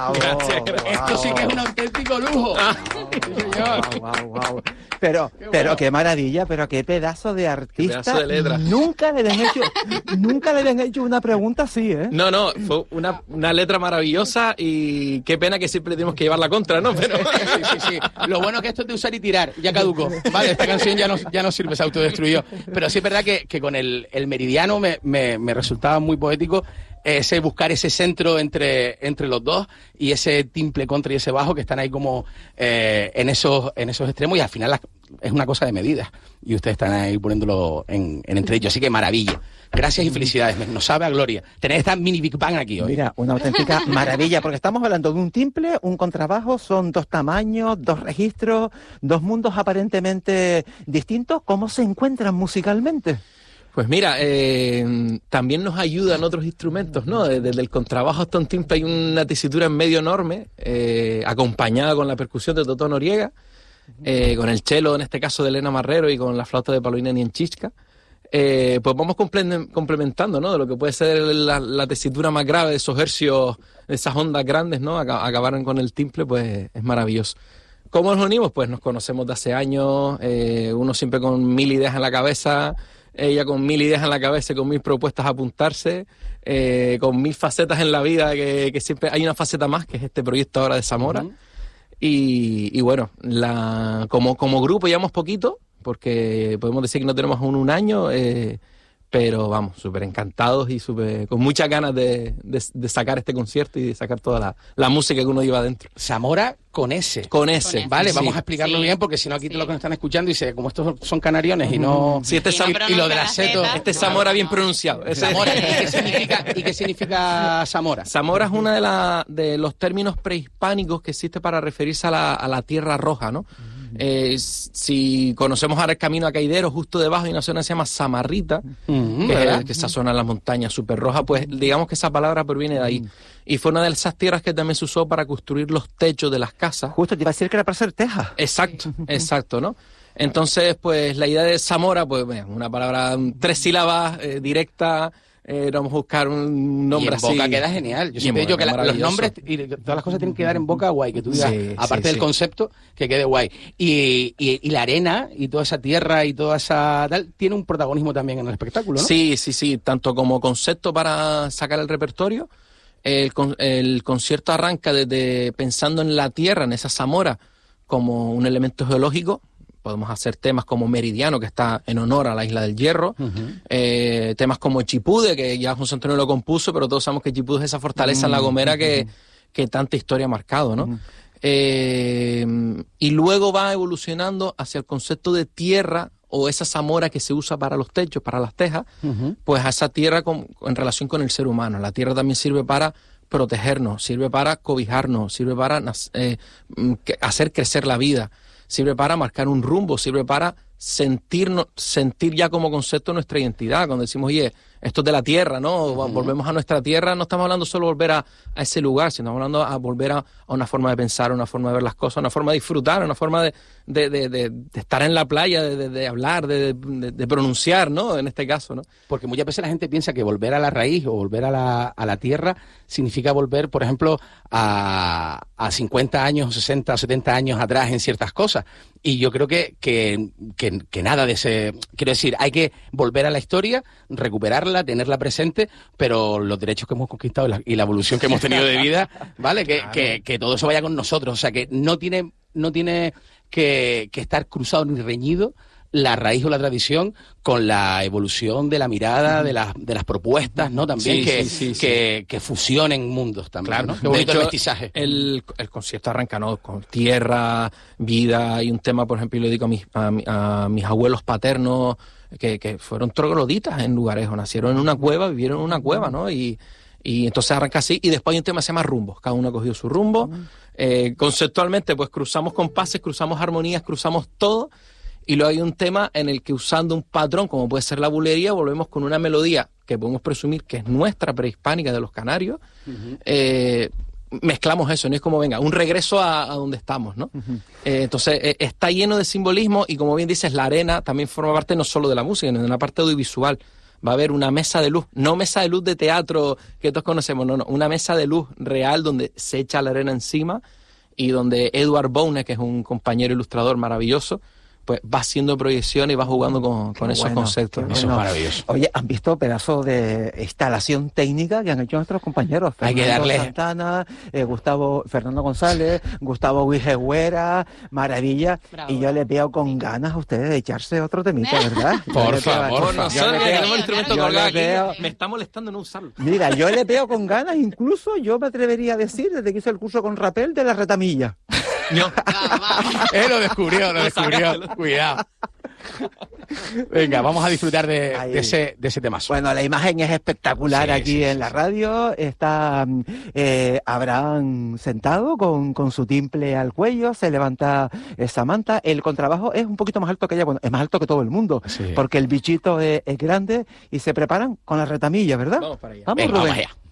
Gracias. Esto sí que es un auténtico lujo. Wow. Pero qué maravilla, pero qué pedazo de artista. Qué pedazo de letra. Nunca le habían hecho una pregunta así, ¿eh? No, fue una letra maravillosa y qué pena que siempre tenemos que llevar la contra, ¿no? Pero... Sí. Lo bueno es que esto es de usar y tirar, ya caducó. Vale, esta canción ya no sirve, se autodestruyó. Pero sí es verdad que con el Meridiano me resultaba muy poético ese buscar ese centro entre los dos y ese timple contra y ese bajo que están ahí como en esos extremos, y al final es una cosa de medidas y ustedes están ahí poniéndolo en entre ellos, así que maravilla. Gracias y felicidades, nos sabe a gloria tener esta mini Big Bang aquí hoy. Mira, una auténtica maravilla, porque estamos hablando de un timple, un contrabajo, son 2 tamaños, 2 registros, 2 mundos aparentemente distintos. ¿Cómo se encuentran musicalmente? Pues mira, también nos ayudan otros instrumentos, ¿no? Desde el contrabajo hasta un timple hay una tesitura en medio enorme, acompañada con la percusión de Totó Noriega, con el cello, en este caso de Elena Marrero, y con la flauta de Paulina Nienchichka. Pues vamos complementando, ¿no? De lo que puede ser la tesitura más grave de esos hercios, de esas ondas grandes, ¿no? Acabaron con el timple, pues es maravilloso. ¿Cómo nos unimos? Pues nos conocemos de hace años, uno siempre con 1000 ideas en la cabeza, ella con 1000 ideas en la cabeza y con 1000 propuestas a apuntarse, con 1000 facetas en la vida, que siempre hay una faceta más, que es este proyecto ahora de Zamora. Uh-huh. Y bueno, como grupo llevamos poquito, porque podemos decir que no tenemos aún un año, pero vamos, súper encantados y con muchas ganas de sacar este concierto y de sacar toda la música que uno lleva adentro. Zamora con S. Vale, sí. Vamos a explicarlo bien, porque si no aquí los que nos están escuchando dicen, como estos son canariones y no... Sí, y lo de la seto... Este Zamora bien pronunciado. Zamora, ¿y qué significa Zamora? Zamora es uno de los términos prehispánicos que existe para referirse a la tierra roja, ¿no? Si conocemos ahora el camino a Caidero, justo debajo hay una zona que se llama Samarrita, que es esa zona en las montañas súper roja, pues digamos que esa palabra proviene de ahí. Y fue una de esas tierras que también se usó para construir los techos de las casas. Justo te iba a decir que era para hacer tejas. Exacto, ¿no? Entonces, pues la idea de Zamora, pues una palabra 3 sílabas, directa. Vamos a buscar un nombre así. Y en boca queda genial. Yo siempre digo que los nombres y todas las cosas tienen que quedar en boca guay, que tú digas, aparte del concepto, que quede guay. Y la arena y toda esa tierra y toda esa tal, tiene un protagonismo también en el espectáculo, ¿no? Sí, tanto como concepto para sacar el repertorio. El concierto arranca desde pensando en la tierra, en esa Zamora, como un elemento geológico. Podemos hacer temas como Meridiano, que está en honor a la Isla del Hierro. Uh-huh. Temas como Chipude, que ya José Antonio lo compuso, pero todos sabemos que Chipude es esa fortaleza en La Gomera que tanta historia ha marcado, ¿no? Uh-huh. Y luego va evolucionando hacia el concepto de tierra, o esa Zamora que se usa para los techos, para las tejas, pues a esa tierra en relación con el ser humano. La tierra también sirve para protegernos, sirve para cobijarnos, sirve para hacer crecer la vida, sirve para marcar un rumbo, sirve para sentir ya como concepto nuestra identidad. Cuando decimos, oye, esto es de la tierra, ¿no? Volvemos a nuestra tierra, no estamos hablando solo de volver a ese lugar, sino estamos hablando a volver a una forma de pensar, una forma de ver las cosas, una forma de disfrutar, una forma de estar en la playa, de hablar, de pronunciar, ¿no? En este caso, ¿no? Porque muchas veces la gente piensa que volver a la raíz o volver a la tierra significa volver, por ejemplo, a 50 años, 60, 70 años atrás en ciertas cosas. Y yo creo que nada de ese... Quiero decir, hay que volver a la historia, recuperarla, tenerla presente, pero los derechos que hemos conquistado y la evolución que hemos tenido de vida, ¿vale? Claro. Que todo eso vaya con nosotros. O sea, que no tiene que estar cruzado ni reñido la raíz o la tradición con la evolución de la mirada, de las propuestas, ¿no? También que fusionen mundos también, claro, ¿no? Qué bonito el mestizaje. El concierto arranca, ¿no? Con tierra, vida, y un tema, por ejemplo, yo le digo a mis abuelos paternos que fueron trogloditas en Lugarejo, nacieron en una cueva, vivieron en una cueva, ¿no? Y entonces arranca así, y después hay un tema que se llama rumbos, cada uno ha cogido su rumbo. Conceptualmente, pues cruzamos compases, cruzamos armonías, cruzamos todo. Y luego hay un tema en el que, usando un patrón como puede ser la bulería, volvemos con una melodía que podemos presumir que es nuestra, prehispánica, de los canarios. Mezclamos eso, no es como, venga, un regreso a donde estamos, ¿no? Entonces está lleno de simbolismo, y como bien dices, la arena también forma parte no solo de la música, sino de una parte audiovisual. va a haber una mesa de luz, no mesa de luz de teatro que todos conocemos, no, una mesa de luz real donde se echa la arena encima y donde Edward Boone, que es un compañero ilustrador maravilloso, pues va haciendo proyecciones y va jugando con esos conceptos. Eso es maravilloso. Oye, ¿han visto pedazos de instalación técnica que han hecho nuestros compañeros? Hay que darle. Santana, Fernando González, Gustavo Guijeguera, maravilla. Bravo. Y yo les veo con ganas a ustedes de echarse otro temita, ¿verdad? Por Yo les veo- favor, Por nosotros que tenemos el instrumento yo colgado les aquí, veo- me está molestando no usarlo. Mira, yo le veo con ganas, incluso yo me atrevería a decir, desde que hice el curso con Rapel, de la retamilla. No. Él lo descubrió, Sácatelo. Cuidado. Venga, vamos a disfrutar de Ahí. ese temazo. Bueno, la imagen es espectacular Sí, aquí sí, en sí, la sí. radio. Está Abraham sentado con su timple al cuello, se levanta Samantha. El contrabajo es un poquito más alto que ella, bueno, es más alto que todo el mundo, Sí. porque el bichito es grande y se preparan con la retamilla, ¿verdad? Vamos para allá. Vamos, Venga, Rubén. vamos allá.